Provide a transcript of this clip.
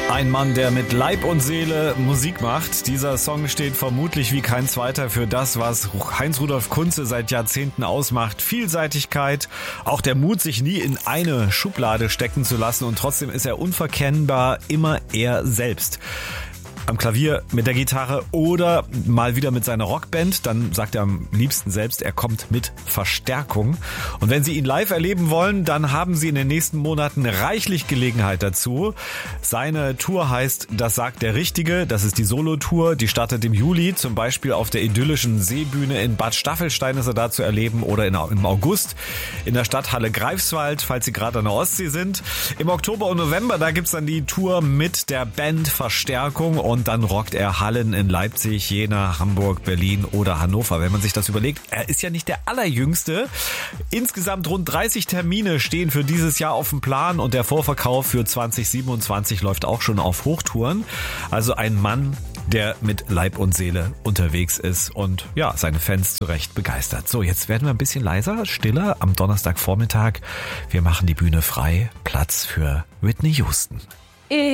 Ein Mann, der mit Leib und Seele Musik macht. Dieser Song steht vermutlich wie kein zweiter für das, was Heinz-Rudolf Kunze seit Jahrzehnten ausmacht. Vielseitigkeit, auch der Mut, sich nie in eine Schublade stecken zu lassen, und trotzdem ist er unverkennbar immer er selbst. Am Klavier, mit der Gitarre oder mal wieder mit seiner Rockband, dann sagt er am liebsten selbst, er kommt mit Verstärkung. Und wenn Sie ihn live erleben wollen, dann haben Sie in den nächsten Monaten reichlich Gelegenheit dazu. Seine Tour heißt Das sagt der Richtige, das ist die Solo-Tour, die startet im Juli, zum Beispiel auf der idyllischen Seebühne in Bad Staffelstein ist er da zu erleben oder im August in der Stadthalle Greifswald, falls Sie gerade an der Ostsee sind. Im Oktober und November, da gibt's dann die Tour mit der Band Verstärkung und dann rockt er Hallen in Leipzig, Jena, Hamburg, Berlin oder Hannover. Wenn man sich das überlegt, er ist ja nicht der Allerjüngste. Insgesamt rund 30 Termine stehen für dieses Jahr auf dem Plan und der Vorverkauf für 2027 läuft auch schon auf Hochtouren. Also ein Mann, der mit Leib und Seele unterwegs ist und ja, seine Fans zu Recht begeistert. So, jetzt werden wir ein bisschen leiser, stiller am Donnerstagvormittag. Wir machen die Bühne frei, Platz für Whitney Houston.